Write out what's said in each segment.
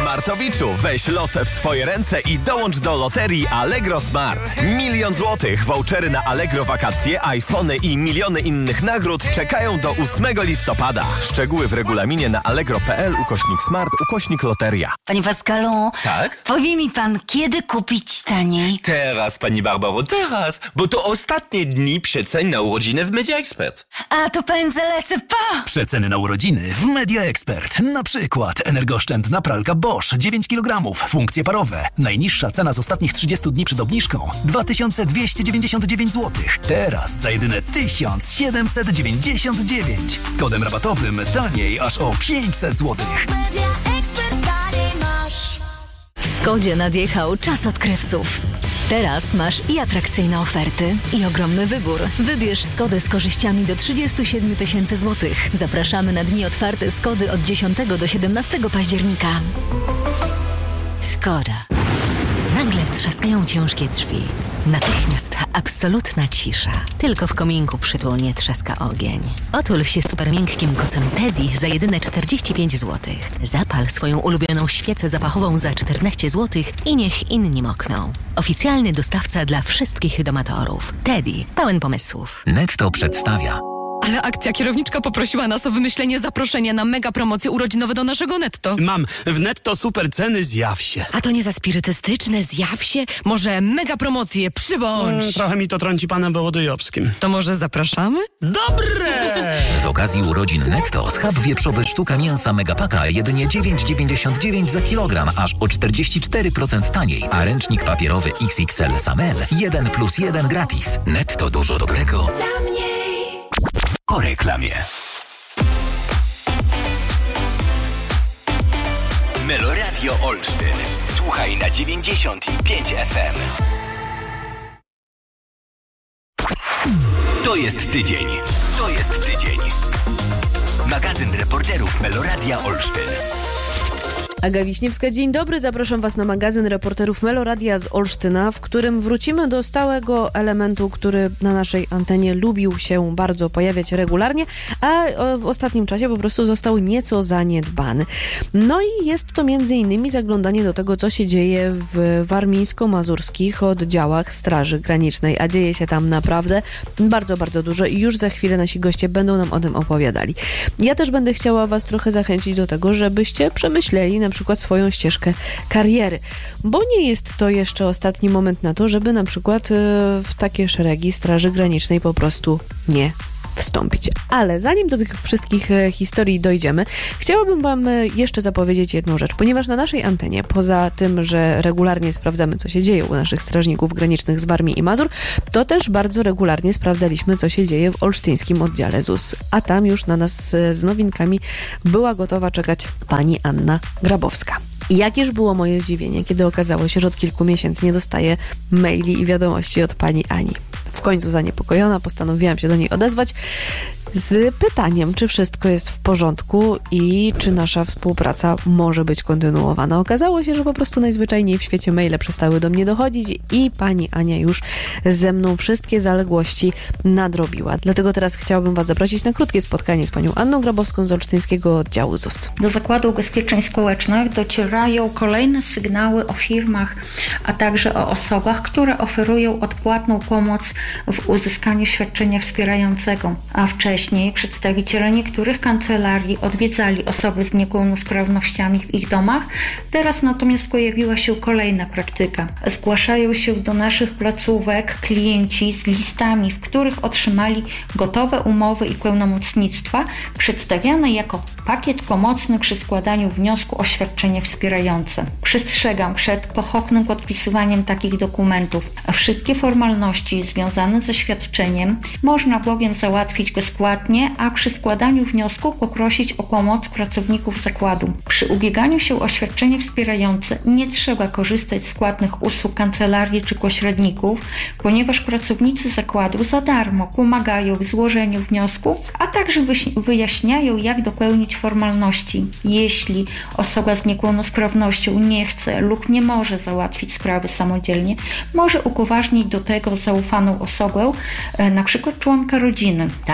Smartowiczu, weź losę w swoje ręce i dołącz do loterii Allegro Smart. 1 000 000 złotych, vouchery na Allegro wakacje, iPhony i miliony innych nagród czekają do 8 listopada. Szczegóły w regulaminie na allegro.pl/smart/loteria. Panie Pascalu, Tak? powie mi pan, kiedy kupić taniej? Teraz, pani Barbaro, teraz, bo to ostatnie dni przecen na urodziny w Media Expert. A to pędzę lecę, pa! Przeceny na urodziny w Media Expert. Na przykład energooszczędna pralka Bosch 9 kg, funkcje parowe. Najniższa cena z ostatnich 30 dni przed obniżką 2299 zł. Teraz za jedyne 1799. Z kodem rabatowym taniej aż o 500 zł. W Skodzie nadjechał czas odkrywców. Teraz masz i atrakcyjne oferty, i ogromny wybór. Wybierz Skodę z korzyściami do 37 000 złotych. Zapraszamy na dni otwarte Skody od 10 do 17 października. Skoda. Nagle trzaskają ciężkie drzwi. Natychmiast absolutna cisza. Tylko w kominku przytulnie trzaska ogień. Otul się super miękkim kocem Teddy za jedyne 45 zł. Zapal swoją ulubioną świecę zapachową za 14 zł i niech inni mokną. Oficjalny dostawca dla wszystkich domatorów. Teddy, pełen pomysłów. Netto przedstawia. Ale akcja, kierowniczka poprosiła nas o wymyślenie zaproszenia na mega promocje urodzinowe do naszego Netto. Mam, w Netto super ceny, zjaw się. A to nie za spirytystyczne, zjaw się? Może mega promocje, przybądź. Trochę mi to trąci panem Wołodyjowskim. To może zapraszamy? Dobre! Z okazji urodzin Netto schab wieprzowy sztuka mięsa Megapaka jedynie 9,99 za kilogram, aż o 44% taniej, a ręcznik papierowy XXL Samel 1+1 gratis. Netto, dużo dobrego. Po reklamie. Meloradio Olsztyn. Słuchaj na 95 FM. To jest tydzień. To jest tydzień. Magazyn reporterów Meloradia Olsztyn. Aga Wiśniewska, dzień dobry. Zapraszam Was na magazyn reporterów Meloradia z Olsztyna, w którym wrócimy do stałego elementu, który na naszej antenie lubił się bardzo pojawiać regularnie, a w ostatnim czasie po prostu został nieco zaniedbany. No i jest to m.in. zaglądanie do tego, co się dzieje w warmińsko-mazurskich oddziałach Straży Granicznej, a dzieje się tam naprawdę bardzo, bardzo dużo i już za chwilę nasi goście będą nam o tym opowiadali. Ja też będę chciała Was trochę zachęcić do tego, żebyście przemyśleli na przykład swoją ścieżkę kariery, bo nie jest to jeszcze ostatni moment na to, żeby na przykład w takie szeregi Straży Granicznej po prostu nie wstąpić. Ale zanim do tych wszystkich historii dojdziemy, chciałabym Wam jeszcze zapowiedzieć jedną rzecz, ponieważ na naszej antenie, poza tym, że regularnie sprawdzamy, co się dzieje u naszych strażników granicznych z Warmii i Mazur, to też bardzo regularnie sprawdzaliśmy, co się dzieje w olsztyńskim oddziale ZUS. A tam już na nas z nowinkami była gotowa czekać pani Anna Grabowska. I jakież było moje zdziwienie, kiedy okazało się, że od kilku miesięcy nie dostaję maili i wiadomości od pani Ani. W końcu zaniepokojona postanowiłam się do niej odezwać z pytaniem, czy wszystko jest w porządku i czy nasza współpraca może być kontynuowana. Okazało się, że po prostu najzwyczajniej w świecie maile przestały do mnie dochodzić i pani Ania już ze mną wszystkie zaległości nadrobiła. Dlatego teraz chciałabym Was zaprosić na krótkie spotkanie z panią Anną Grabowską z olsztyńskiego oddziału ZUS. Do Zakładu Ubezpieczeń Społecznych docierają kolejne sygnały o firmach, a także o osobach, które oferują odpłatną pomoc w uzyskaniu świadczenia wspierającego, a wcześniej przedstawiciele niektórych kancelarii odwiedzali osoby z niepełnosprawnościami w ich domach. Teraz natomiast pojawiła się kolejna praktyka. Zgłaszają się do naszych placówek klienci z listami, w których otrzymali gotowe umowy i pełnomocnictwa, przedstawiane jako pakiet pomocny przy składaniu wniosku o świadczenie wspierające. Przestrzegam przed pochopnym podpisywaniem takich dokumentów. Wszystkie formalności związane ze świadczeniem można bowiem załatwić bezpłatnie, a przy składaniu wniosku poprosić o pomoc pracowników zakładu. Przy ubieganiu się o świadczenie wspierające nie trzeba korzystać z płatnych usług kancelarii czy pośredników, ponieważ pracownicy zakładu za darmo pomagają w złożeniu wniosku, a także wyjaśniają, jak dopełnić formalności. Jeśli osoba z niepełnosprawnością nie chce lub nie może załatwić sprawy samodzielnie, może upoważnić do tego zaufaną osobę, na przykład członka rodziny. Taki pełnomocnik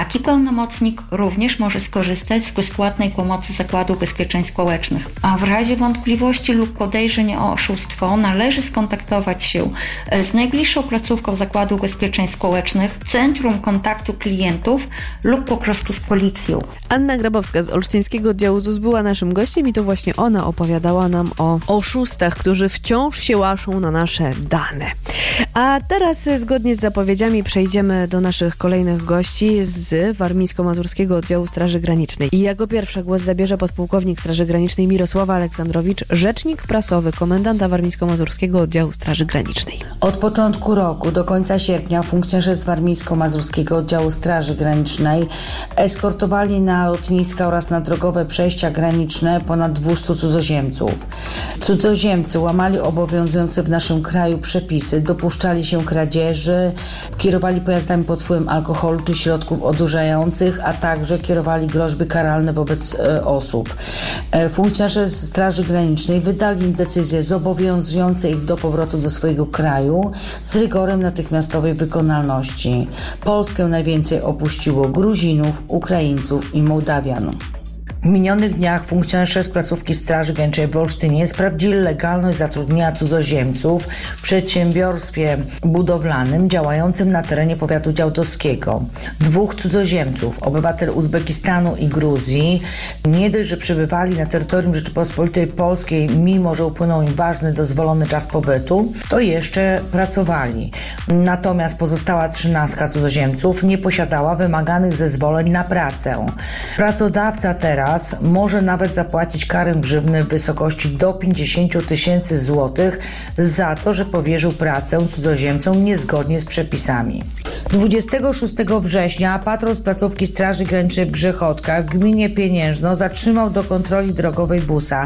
pełnomocnik również może skorzystać z bezpłatnej pomocy Zakładu Ubezpieczeń Społecznych. A w razie wątpliwości lub podejrzeń o oszustwo należy skontaktować się z najbliższą placówką Zakładu Ubezpieczeń Społecznych, Centrum Kontaktu Klientów lub po prostu z policją. Anna Grabowska z Olsztyńskiego Oddziału ZUS była naszym gościem i to właśnie ona opowiadała nam o oszustach, którzy wciąż się łaszą na nasze dane. A teraz zgodnie z zapowiedziami przejdziemy do naszych kolejnych gości z Warmińsko-Mazurskiego Oddziału Straży Granicznej. I jako pierwsza głos zabierze podpułkownik Straży Granicznej Mirosława Aleksandrowicz, rzecznik prasowy komendanta Warmińsko-Mazurskiego Oddziału Straży Granicznej. Od początku roku do końca sierpnia funkcjonariusze z Warmińsko-Mazurskiego Oddziału Straży Granicznej eskortowali na lotniska oraz na drogowe przejścia graniczne ponad 200 cudzoziemców. Cudzoziemcy łamali obowiązujące w naszym kraju przepisy, dopuszczali się kradzieży, kierowali pojazdami pod wpływem alkoholu czy środków odurzających, a także kierowali groźby karalne wobec osób. Funkcjonariusze Straży Granicznej wydali im decyzje zobowiązujące ich do powrotu do swojego kraju z rygorem natychmiastowej wykonalności. Polskę najwięcej opuściło Gruzinów, Ukraińców i Mołdawian. W minionych dniach funkcjonariusze z placówki Straży Granicznej w Olsztynie sprawdzili legalność zatrudnienia cudzoziemców w przedsiębiorstwie budowlanym działającym na terenie powiatu działdowskiego. 2 cudzoziemców, obywatel Uzbekistanu i Gruzji, nie dość, że przebywali na terytorium Rzeczypospolitej Polskiej, mimo że upłynął im ważny, dozwolony czas pobytu, to jeszcze pracowali. Natomiast pozostała 13 cudzoziemców nie posiadała wymaganych zezwoleń na pracę. Pracodawca teraz może nawet zapłacić karę grzywny w wysokości do 50 000 złotych za to, że powierzył pracę cudzoziemcom niezgodnie z przepisami. 26 września patrol z placówki Straży Granicznej w Grzechotkach w gminie Pieniężno zatrzymał do kontroli drogowej busa.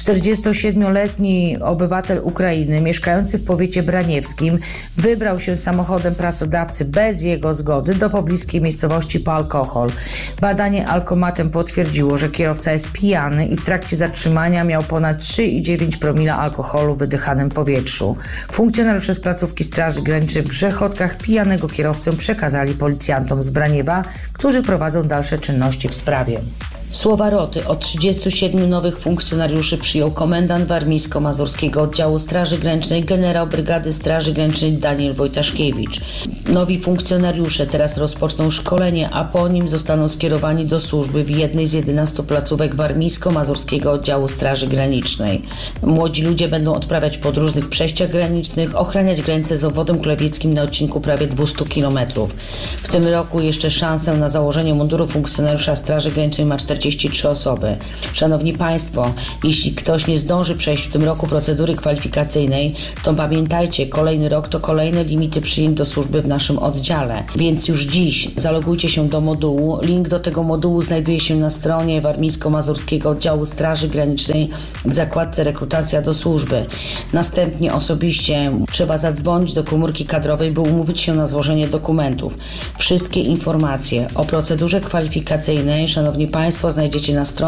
47-letni obywatel Ukrainy mieszkający w powiecie braniewskim wybrał się samochodem pracodawcy bez jego zgody do pobliskiej miejscowości po alkohol. Badanie alkomatem potwierdziło, że kierowca jest pijany i w trakcie zatrzymania miał ponad 3,9 promila alkoholu w wydychanym powietrzu. Funkcjonariusze z placówki Straży Granicznej w Grzechotkach pijanego kierowcę przekazali policjantom z Braniewa, którzy prowadzą dalsze czynności w sprawie. Słowa roty od 37 nowych funkcjonariuszy przyjął komendant Warmińsko-Mazurskiego Oddziału Straży Granicznej generał Brygady Straży Granicznej Daniel Wojtaszkiewicz. Nowi funkcjonariusze teraz rozpoczną szkolenie, a po nim zostaną skierowani do służby w jednej z 11 placówek Warmińsko-Mazurskiego Oddziału Straży Granicznej. Młodzi ludzie będą odprawiać podróż w przejściach granicznych, ochraniać granicę z obwodem kulewieckim na odcinku prawie 200 km. W tym roku jeszcze szansę na założenie munduru funkcjonariusza Straży Granicznej ma 43 osoby. Szanowni Państwo, jeśli ktoś nie zdąży przejść w tym roku procedury kwalifikacyjnej, to pamiętajcie, kolejny rok to kolejne limity przyjęć do służby w naszym oddziale. Więc już dziś zalogujcie się do modułu. Link do tego modułu znajduje się na stronie Warmińsko-Mazurskiego Oddziału Straży Granicznej w zakładce rekrutacja do służby. Następnie osobiście trzeba zadzwonić do komórki kadrowej, by umówić się na złożenie dokumentów. Wszystkie informacje o procedurze kwalifikacyjnej, Szanowni Państwo, znajdziecie na stronie